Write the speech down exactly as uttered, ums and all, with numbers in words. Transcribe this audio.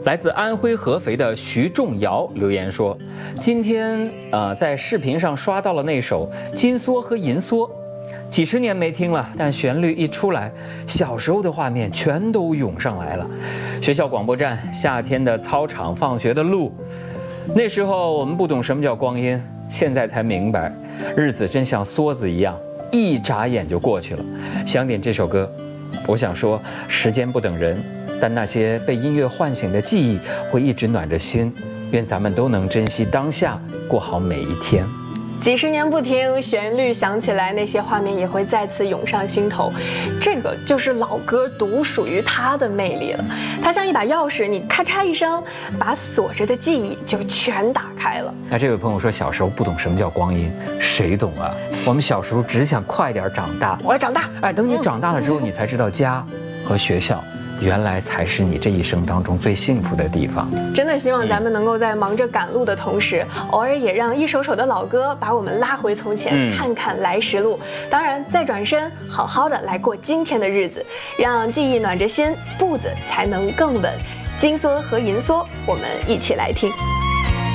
来自安徽合肥的徐仲尧留言说，今天呃在视频上刷到了那首《金梭和银梭》，几十年没听了，但旋律一出来，小时候的画面全都涌上来了。学校广播站，夏天的操场，放学的路，那时候我们不懂什么叫光阴，现在才明白，日子真像梭子一样，一眨眼就过去了。想点这首歌，我想说，时间不等人，但那些被音乐唤醒的记忆会一直暖着心。愿咱们都能珍惜当下，过好每一天。 几十年不听，旋律响起来，那些画面也会再次涌上心头。这个就是老歌独属于它的魅力了。它像一把钥匙，你咔嚓一声，把锁着的记忆就全打开了。 那这位朋友说，小时候不懂什么叫光阴，谁懂啊？我们小时候只想快点长大。 我要长大。 哎，等你长大了之后，你才知道家和学校原来才是你这一生当中最幸福的地方。 真的希望咱们能够在忙着赶路的同时，嗯、偶尔也让一首首的老歌把我们拉回从前，嗯、看看来时路。当然，再转身，好好的来过今天的日子，让记忆暖着心，步子才能更稳。金梭和银梭，我们一起来听。